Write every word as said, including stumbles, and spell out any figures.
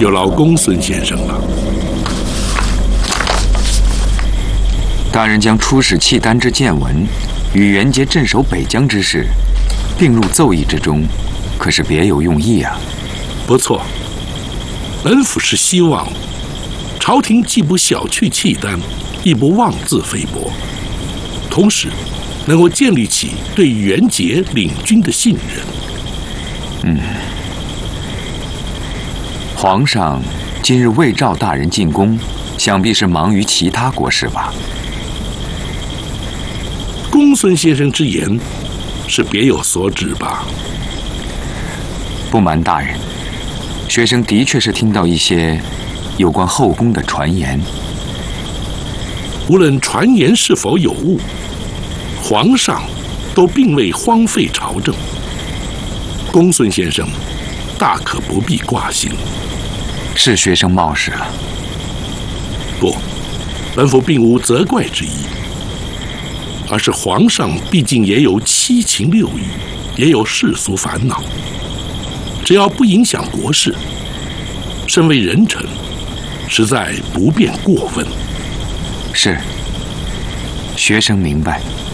有劳公孙先生了。 大人将出使契丹之见闻与元节镇守北疆之事并入奏议之中，可是别有用意啊？ 不错，本府是希望朝廷既不小觑契丹，亦不妄自菲薄，同时能够建立起对元节领军的信任。 嗯，皇上今日未召大人进宫，想必是忙于其他国事吧？ 公孙先生之言是别有所指吧？ 不瞒大人，学生的确是听到一些有关后宫的传言。 无论传言是否有误，皇上都并未荒废朝政。公孙先生大可不必挂心。 是学生冒失了。 不，本府并无责怪之意，而是皇上毕竟也有七情六欲，也有世俗烦恼。只要不影响国事，身为人臣，实在不便过问。 是，学生明白。